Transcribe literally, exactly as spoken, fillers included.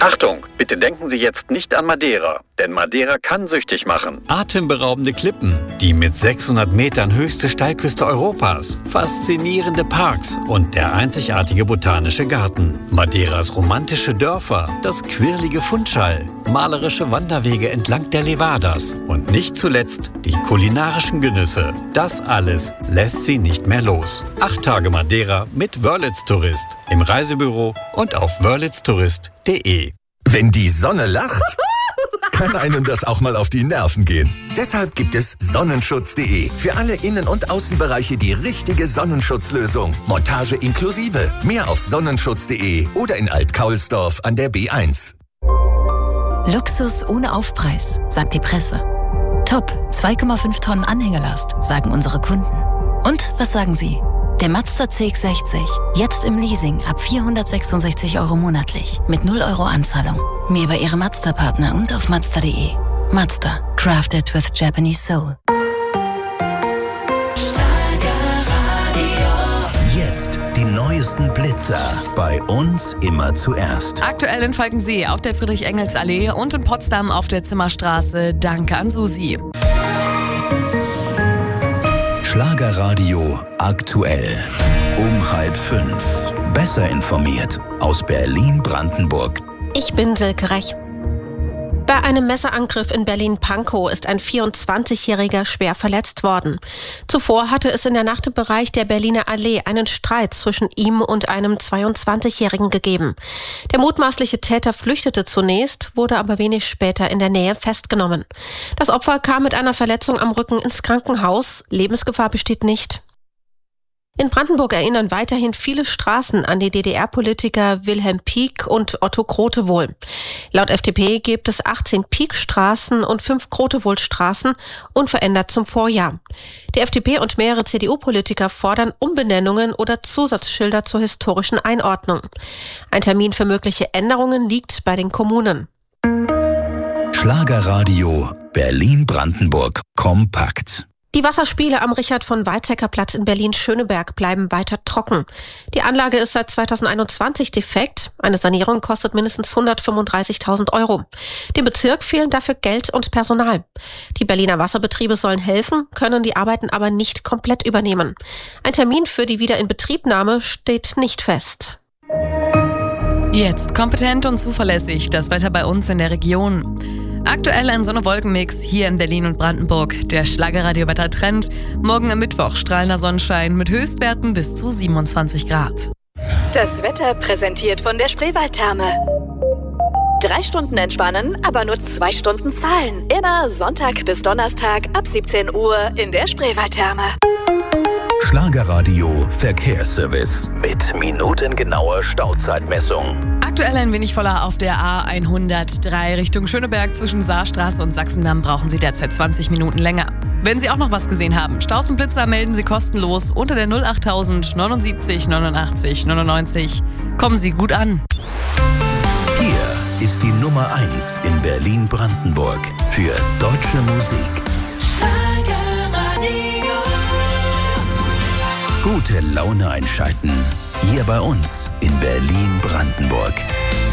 Achtung, bitte denken Sie jetzt nicht an Madeira, denn Madeira kann süchtig machen. Atemberaubende Klippen, die mit sechshundert Metern höchste Steilküste Europas, faszinierende Parks und der einzigartige botanische Garten. Madeiras romantische Dörfer, das quirlige Fundschall, malerische Wanderwege entlang der Levadas und nicht zuletzt die kulinarischen Genüsse. Das alles lässt Sie nicht mehr los. Acht Tage Madeira mit Wörlitz Tourist im Reisebüro und auf wörlitz tourist punkt de. Wenn die Sonne lacht, kann einem das auch mal auf die Nerven gehen. Deshalb gibt es Sonnenschutz punkt de. Für alle Innen- und Außenbereiche die richtige Sonnenschutzlösung. Montage inklusive. Mehr auf sonnenschutz punkt de oder in Alt-Kaulsdorf an der B eins. Luxus ohne Aufpreis, sagt die Presse. Top, zwei Komma fünf Tonnen Anhängelast, sagen unsere Kunden. Und was sagen Sie? Der Mazda C X sechzig, jetzt im Leasing ab vierhundertsechsundsechzig Euro monatlich, mit null Euro Anzahlung. Mehr bei Ihrem Mazda-Partner und auf mazda punkt de. Mazda, crafted with Japanese soul. Jetzt die neuesten Blitzer. Bei uns immer zuerst. Aktuell in Falkensee auf der Friedrich-Engels-Allee und in Potsdam auf der Zimmerstraße. Danke an Susi. Schlagerradio aktuell. Um halb fünf. Besser informiert. Aus Berlin-Brandenburg. Ich bin Silke Rech. Bei einem Messerangriff in Berlin-Pankow ist ein vierundzwanzigjähriger schwer verletzt worden. Zuvor hatte es in der Nacht im Bereich der Berliner Allee einen Streit zwischen ihm und einem zweiundzwanzigjährigen gegeben. Der mutmaßliche Täter flüchtete zunächst, wurde aber wenig später in der Nähe festgenommen. Das Opfer kam mit einer Verletzung am Rücken ins Krankenhaus. Lebensgefahr besteht nicht. In Brandenburg erinnern weiterhin viele Straßen an die D D R-Politiker Wilhelm Pieck und Otto Grotewohl. Laut F D P gibt es achtzehn Pieck-Straßen und fünf Grotewohl-Straßen, unverändert zum Vorjahr. Die F D P und mehrere C D U-Politiker fordern Umbenennungen oder Zusatzschilder zur historischen Einordnung. Ein Termin für mögliche Änderungen liegt bei den Kommunen. Schlagerradio Berlin-Brandenburg kompakt. Die Wasserspiele am Richard-von-Weizsäcker-Platz in Berlin-Schöneberg bleiben weiter trocken. Die Anlage ist seit zweitausendeinundzwanzig defekt. Eine Sanierung kostet mindestens hundertfünfunddreißigtausend Euro. Dem Bezirk fehlen dafür Geld und Personal. Die Berliner Wasserbetriebe sollen helfen, können die Arbeiten aber nicht komplett übernehmen. Ein Termin für die Wiederinbetriebnahme steht nicht fest. Jetzt kompetent und zuverlässig das Wetter bei uns in der Region. Aktuell ein Sonne-Wolken-Mix hier in Berlin und Brandenburg. Der Schlagerradio-Wetter-Trend. Morgen am Mittwoch strahlender Sonnenschein mit Höchstwerten bis zu siebenundzwanzig Grad. Das Wetter präsentiert von der Spreewaldtherme. Drei Stunden entspannen, aber nur zwei Stunden zahlen. Immer Sonntag bis Donnerstag ab siebzehn Uhr in der Spreewaldtherme. Schlagerradio Verkehrsservice mit minutengenauer Stauzeitmessung. Aktuell ein wenig voller auf der A hundertdrei Richtung Schöneberg. Zwischen Saarstraße und Sachsendamm brauchen Sie derzeit zwanzig Minuten länger. Wenn Sie auch noch was gesehen haben, Staus und Blitzer melden Sie kostenlos unter der null achttausend neunundsiebzig neunundachtzig neunundneunzig. Kommen Sie gut an. Hier ist die Nummer eins in Berlin-Brandenburg für deutsche Musik. Gute Laune einschalten. Hier bei uns in Berlin-Brandenburg.